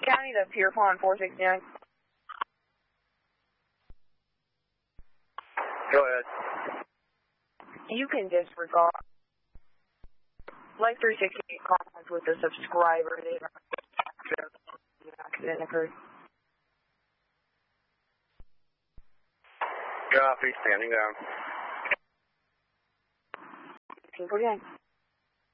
County to Pierpont 469. Go ahead. You can disregard. Life 368 contact with the subscriber. They don't the accident occurred. Copy, standing down. 1949.